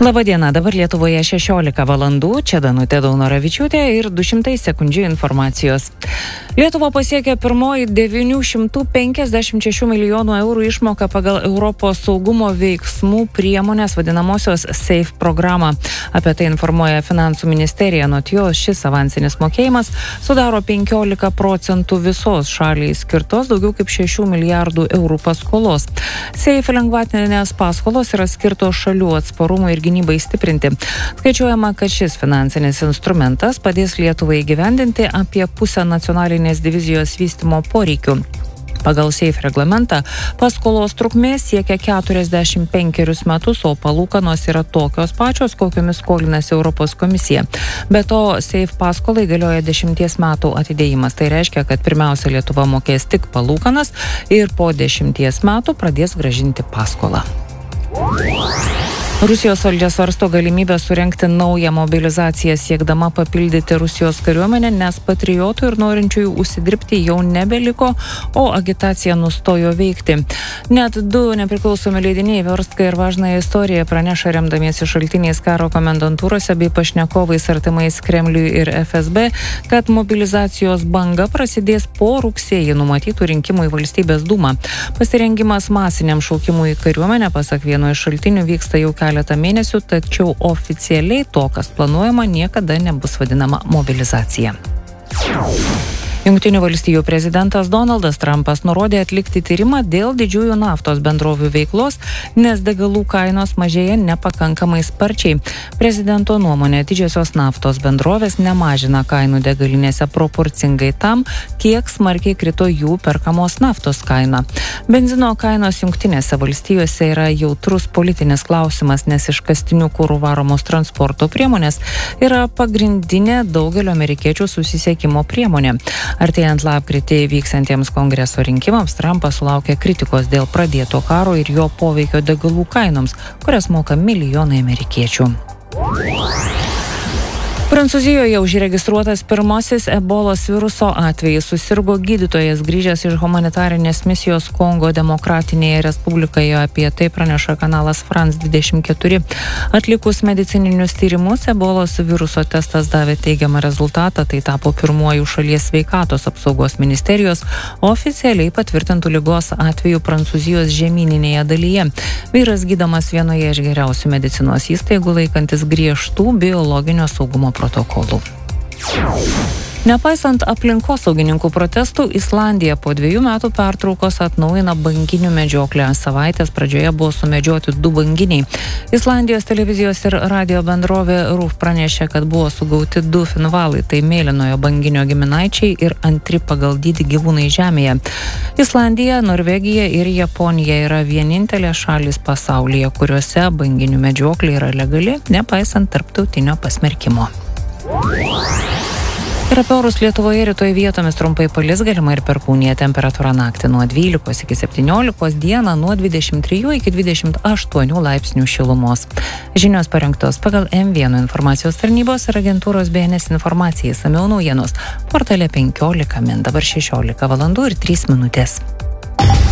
Labadiena, dabar Lietuvoje 16 valandų, čia Danutė Daunoravičiūtė ir 200 sekundžių informacijos. Lietuva pasiekė pirmoji 956 milijonų eurų išmoką pagal Europos saugumo veiksmų priemonės vadinamosios SAFE programą. Apie tai informuoja Finansų ministerija. Anot jos šis avansinis mokėjimas sudaro 15% visos šaliai skirtos daugiau kaip 6 milijardų eurų paskolos. SAFE lengvatinės paskolos yra skirtos šalių atsparumui ir gynybai stiprinti. Skaičiuojama, kad šis finansinis instrumentas padės Lietuvai įgyvendinti apie pusę nacionalinės divizijos vystymo poreikių. Pagal SAFE reglamentą paskolos trukmė siekia 45 metus, o palūkanos yra tokios pačios, kokiomis skolinasi Europos komisija. Be to, SAFE paskolai galioja 10 metų atidėjimas. Tai reiškia, kad pirmiausia Lietuva mokės tik palūkanas ir po 10 metų pradės grąžinti paskolą. Rusijos valdžia svarsto galimybę surengti naują mobilizaciją siekdama papildyti Rusijos kariuomenę, nes patriotų ir norinčiųjų užsidirbti jau nebeliko, o agitacija nustojo veikti. Net 2 nepriklausomi leidiniai Verstka ir Važnaja istorija praneša remdamiesi šaltiniais karo komendantūrose bei pašnekovais artimais Kremliui ir FSB, kad mobilizacijos banga prasidės po rugsėjį numatytų rinkimų į Valstybės dūmą. Pasirengimas masiniam šaukimui į kariuomenę, pasak vieno iš šaltinių, vyksta jau keletą mėnesių, tačiau oficialiai to, kas planuojama, niekada nebus vadinama mobilizacija. Jungtinių valstijų prezidentas Donaldas Trumpas nurodė atlikti tyrimą dėl didžiųjų naftos bendrovių veiklos, nes degalų kainos mažėja nepakankamai sparčiai. Prezidento nuomonė, didžiosios naftos bendrovės nemažina kainų degalinėse proporcingai tam, kiek smarkiai krito jų perkamos naftos kaina. Benzino kainos Jungtinėse valstijose yra jautrus politinis klausimas, nes iškastinių kurų varomos transporto priemonės yra pagrindinė daugelio amerikiečių susisiekimo priemonė. Artėjant lapkritį vyksiantiems kongreso rinkimams, Trumpas sulaukė kritikos dėl pradėto karo ir jo poveikio degalų kainoms, kurias moka milijonai amerikiečių. Prancūzijoje užregistruotas pirmasis ebolos viruso atvejis. Susirgo gydytojas grįžęs iš humanitarinės misijos Kongo Demokratinėje Respublikoje. Apie tai praneša kanalas France 24. Atlikus medicininius tyrimus, ebolos viruso testas davė teigiamą rezultatą. Tai tapo pirmuoju šalies sveikatos apsaugos ministerijos oficialiai patvirtintų ligos atveju Prancūzijos žemyninėje dalyje. Vyras gydomas vienoje iš geriausių medicinos įstaigų, laikantis griežtų biologinio saugumo protokolų. Nepaisant aplinkosaugininkų protestų, Islandija po 2 metų pertraukos atnaujina banginių medžioklę. Savaitės pradžioje buvo sumedžioti 2 banginiai. Islandijos televizijos ir radio bendrovė RUF pranešė, kad buvo sugauti 2 finvalai, tai mėlynojo banginio giminaičiai ir antri pagal dydį gyvūnai žemėje. Islandija, Norvegija ir Japonija yra vienintelė šalis pasaulyje, kuriuose banginių medžioklė yra legali, nepaisant tarptautinio pasmerkimo. Ir apie orus Lietuvoje rytoj vietomis trumpai palis, galima ir perkūnija. Temperatūra naktį nuo 12 iki 17, dieną nuo 23 iki 28 laipsnių šilumos. Žinios parengtos pagal M1 informacijos tarnybos ir agentūros BNS informacijai. Išsamiau naujienos portale 15 min. Dabar 16 valandų ir 3 minutės.